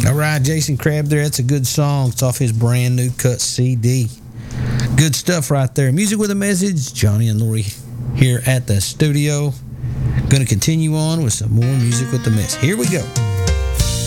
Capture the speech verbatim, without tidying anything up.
All right, Jason Crabb there. That's a good song. It's off his brand new cut C D. Good stuff right there. Music with a Message. Johnny and Lori here at the studio. Going to continue on with some more music with the mess. Here we go.